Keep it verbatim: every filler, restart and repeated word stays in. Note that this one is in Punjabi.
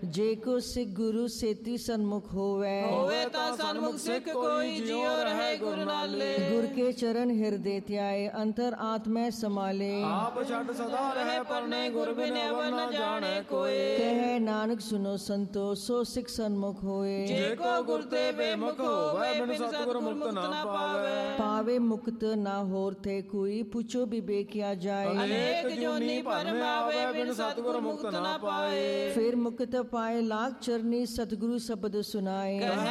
ਜੇ ਕੋ ਸਿੱਖ ਗੁਰੂ ਸੇਤੀ ਸਨਮੁਖ ਹੋਵੇ, ਹੋਵੇ ਤਾਂ ਸਨਮੁਖ ਸਿੱਖ ਕੋਈ ਜਿਉ ਰਹੇ ਗੁਰ ਨਾਲੇ। ਗੁਰ ਕੇ ਚਰਨ ਹਿਰਦੇ ਧਿਆਏ ਅੰਤਰ ਆਤਮੈ ਸਮਾਲੇ, ਆਪ ਛੱਡ ਸਦਾ ਰਹਿ ਪਰਨੇ ਗੁਰ ਬਿਨ ਅਵਰ ਨ ਜਾਣੈ ਕੋਏ। ਕਹੈ ਨਾਨਕ ਸੁਨੋ ਸੰਤੋ ਸੋ ਸਿੱਖ ਸਨਮੁਖ ਹੋਏ, ਜੇ ਕੋ ਗੁਰ ਤੇ ਬੇਮੁਖ ਹੋਵੇ ਬਿਨ ਸਤਿਗੁਰ ਮੁਕਤ ਨਾ ਪਾਵੇ। ਪਾਵੇ ਮੁਕਤ ਨਾ ਹੋਰ ਥੇ ਕੋਈ, ਪੁੱਛੋ ਬਿਬੇਕਿਆ ਜਾਏ। ਅਨੇਕ ਜੋਨੀ ਭਰਮਾਵੇ ਬਿਨ ਸਤਿਗੁਰ ਮੁਕਤ ਨਾ ਪਾਏ। ਫਿਰ ਮੁਕਤ ਪਾਏ ਲਾਗ ਚਰਨੀ ਸਤਿਗੁਰੂ ਸ਼ਬਦ ਸੁਨਾਏ।